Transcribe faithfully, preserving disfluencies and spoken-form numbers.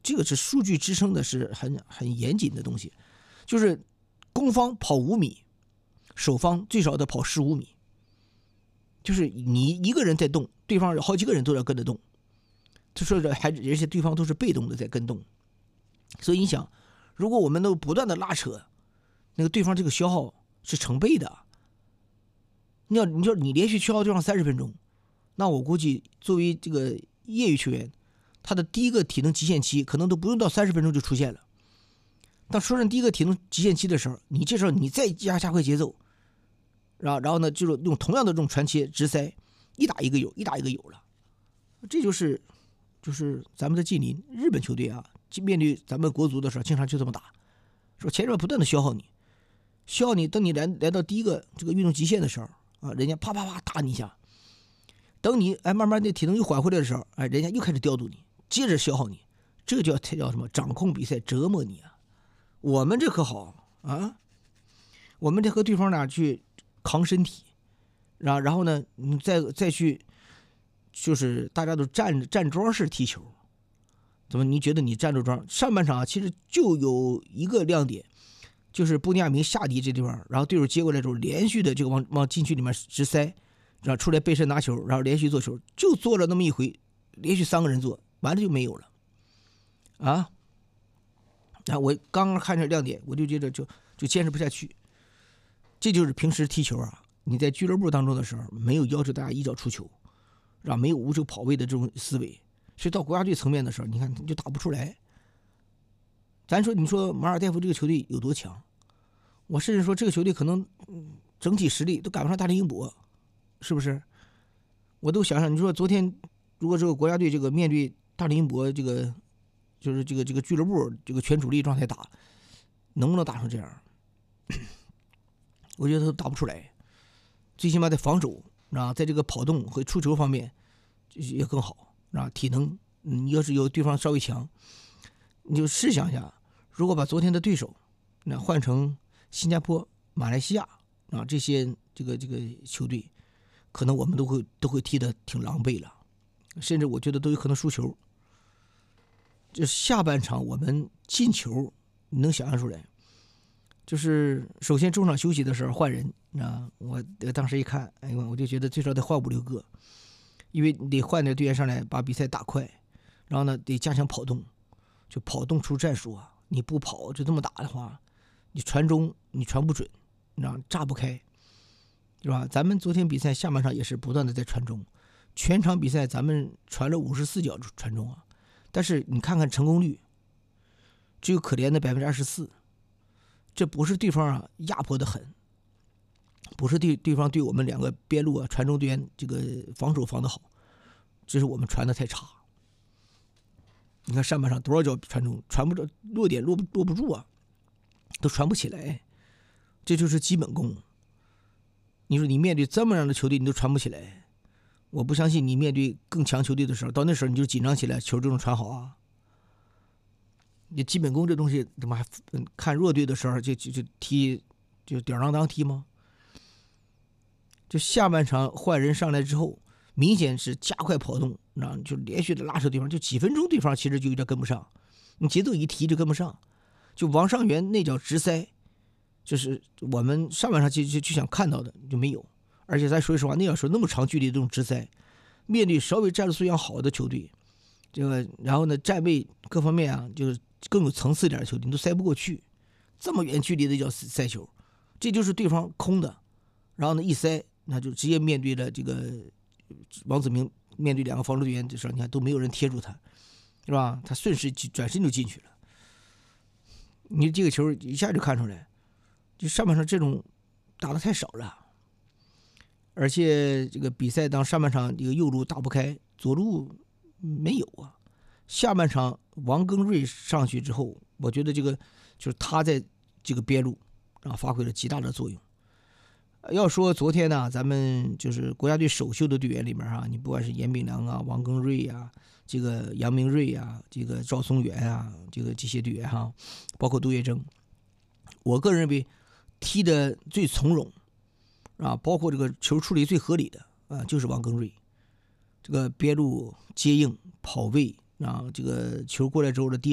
这个是数据支撑的，是很很严谨的东西，就是攻方跑五米，守方最少得跑十五米，就是你一个人在动，对方有好几个人都要跟着动，就说着还而且对方都是被动的在跟动，所以你想，如果我们都不断的拉扯，那个对方这个消耗是成倍的。你要你说你连续消耗对方三十分钟，那我估计作为这个业余球员，他的第一个体能极限期可能都不用到三十分钟就出现了。当说上第一个体能极限期的时候，你这时候你再加加快节奏，然后然后呢，就是用同样的这种传切直塞，一打一个有，一打一个有了。这就是就是咱们的近邻日本球队啊，面对咱们国足的时候，经常就这么打，说前面不断的消耗你，消耗你，等你来来到第一个这个运动极限的时候啊，人家啪啪啪打你一下，等你哎慢慢的体能又缓回来的时候，哎，人家又开始调度你，接着消耗你，这叫叫什么？掌控比赛，折磨你啊！我们这可好啊，我们得和对方俩去扛身体，然后然后呢，你再再去，就是大家都站站桩式踢球，怎么？你觉得你站着桩上半场啊，其实就有一个亮点，就是布尼亚明下底这地方，然后队友接过来之后，连续的这个往往禁区里面直塞，然后出来背身拿球，然后连续做球，就做了那么一回，连续三个人做，完了就没有了，啊！啊，我刚刚看这亮点，我就觉得就就坚持不下去。这就是平时踢球啊，你在俱乐部当中的时候，没有要求大家一脚出球，然后没有无球跑位的这种思维，所以到国家队层面的时候，你看你就打不出来。咱说，你说马尔代夫这个球队有多强？我甚至说这个球队可能、嗯、整体实力都赶不上大连英博，是不是？我都想想，你说昨天如果这个国家队这个面对大连英博这个。就是这个这个俱乐部这个全主力状态打，能不能打成这样？我觉得都打不出来。最起码在防守啊，在这个跑动和出球方面也更好啊。体能，你要是有对方稍微强，你就试想一下，如果把昨天的对手那换成新加坡、马来西亚啊这些这个这个球队，可能我们都会都会踢得挺狼狈了，甚至我觉得都有可能输球。就下半场我们进球，你能想象出来？就是首先中场休息的时候换人啊，我当时一看，哎呦，我就觉得最少得换五六个，因为你得换点队员上来把比赛打快，然后呢得加强跑动，就跑动出战术啊！你不跑就这么打的话，你传中你传不准，你知道炸不开，是吧？咱们昨天比赛下半场也是不断的在传中，全场比赛咱们传了五十四脚传中啊。但是你看看成功率，只有可怜的百分之二十四，这不是对方啊压迫的很，不是对对方对我们两个边路啊传中队员这个防守防得好，这是我们传的太差。你看上半场多少脚传中，传不着落点落不落不住啊，都传不起来，这就是基本功。你说你面对这么样的球队，你都传不起来。我不相信你面对更强球队的时候，到那时候你就紧张起来，球就能传好啊。你基本功这东西怎么还看弱队的时候就就就踢就吊儿郎当踢吗？就下半场换人上来之后，明显是加快跑动，然后就连续的拉扯对方，就几分钟对方其实就有点跟不上，你节奏一提就跟不上。就王上源那脚直塞，就是我们上半场就就就想看到的就没有。而且咱说实话，那要说那么长距离的这种直塞，面对稍微战术素养好的球队，这个然后呢站位各方面啊，就是更有层次一点的球队，你都塞不过去。这么远距离的叫塞球，这就是对方空的，然后呢一塞，那就直接面对了这个王子明，面对两个防守队员的时候，你看都没有人贴住他，是吧？他顺势转身就进去了。你这个球一下就看出来，就上半场这种打得太少了。而且这个比赛当上半场这个右路打不开，左路没有啊。下半场王庚瑞上去之后，我觉得这个就是他在这个边路啊发挥了极大的作用。要说昨天呢，咱们就是国家队首秀的队员里面啊，你不管是严炳良啊、王庚瑞啊、这个杨明瑞啊、这个赵松元啊，这个这些队员哈，包括杜月笙，我个人认为踢得最从容。啊，包括这个球处理最合理的啊，就是王庚瑞，这个边路接应跑位，然后这个球过来之后的第